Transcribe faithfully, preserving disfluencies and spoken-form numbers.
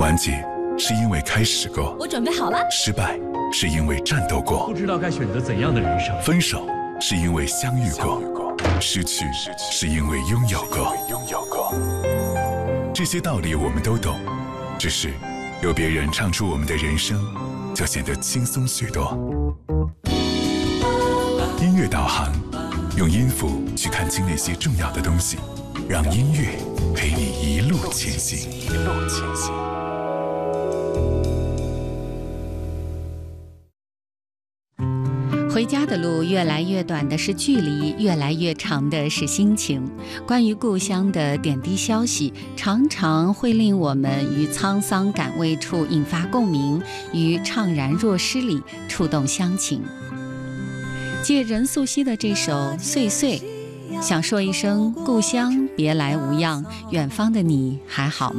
完结是因为开始过， 我准备好了。 失败是因为战斗过， 不知道该选择怎样的人生。 分手是因为相遇过，失去是因为拥有过。这些道理我们都懂，只是有别人唱出我们的人生，就显得轻松许多。音乐导航，用音符去看清那些重要的东西，让音乐陪你一路前行。一路前行。 回家的路越来越短的是距离，越来越长的是心情。关于故乡的点滴消息，常常会令我们于沧桑感味处引发共鸣，于怅然若失里触动乡情。借任素汐的这首《岁岁》，想说一声故乡别来无恙，远方的你还好吗？